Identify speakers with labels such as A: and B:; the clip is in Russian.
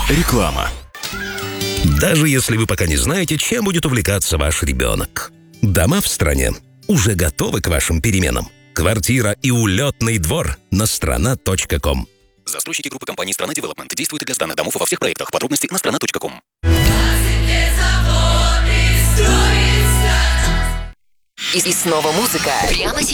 A: Реклама.
B: Даже если вы пока не знаете, чем будет увлекаться ваш ребенок. Дома в стране уже готовы к вашим переменам. Квартира и улетный двор на strana.com.
A: Застройщики группы компаний «Страна Девелопмент» действуют для сданных домов во всех проектах. Подробности на strana.com.
C: И снова музыка. Прямо сейчас.